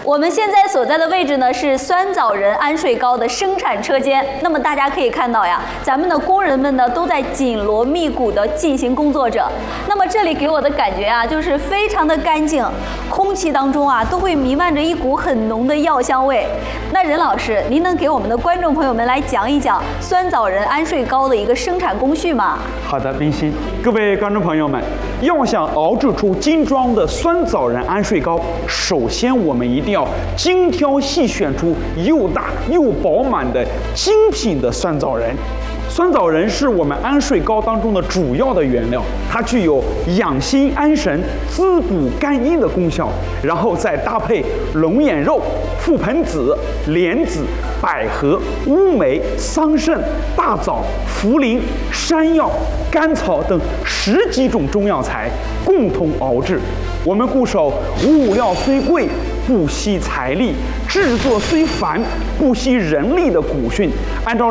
我们现在所在的位置呢是酸枣仁安睡糕的生产车间。那么大家可以看到呀，咱们的工人们呢都在紧锣密鼓地进行工作着。那么这里给我的感觉啊，就是非常的干净，空气当中啊都会弥漫着一股很浓的药香味。那任老师，您能给我们的观众朋友们来讲一讲酸枣仁安睡糕的一个生产工序吗？ 好的，冰心，各位观众朋友们，要想熬制出精装的酸枣仁安睡糕，首先我们一定要精挑细选出又大又饱满的精品的酸枣仁。酸枣仁是我们安睡糕当中的主要的原料，它具有养心安神、滋补肝阴的功效，然后再搭配龙眼肉、覆盆子、莲子、百合、乌梅、桑葚、大枣、茯苓、山药、甘草等10几种中药材共同熬制。我们固守物料虽贵，不惜财力；制作虽繁，不惜人力的古训，按照